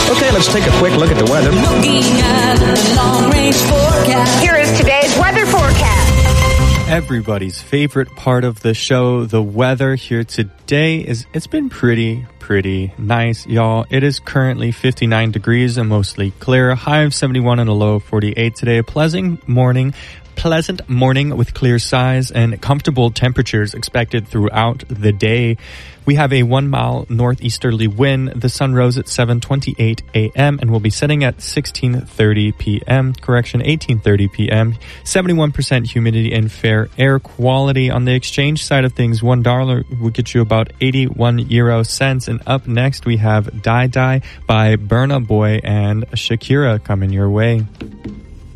Okay, let's take a quick look at the weather. Looking at the long-range forecast. Here is today's weather forecast. Everybody's favorite part of the show, the weather here today it's been pretty nice, y'all. It is currently 59 degrees and mostly clear. High of 71 and a low of 48 today. A pleasant morning with clear skies and comfortable temperatures expected throughout the day. We have a 1 mile northeasterly wind. The sun rose at 7:28 a.m. and will be setting at 16:30 p.m. 18:30 p.m. 71% humidity and fair air quality. On the exchange side of things, $1 will get you about 81 euro cents. And up next, we have Die Die by Burna Boy and Shakira coming your way.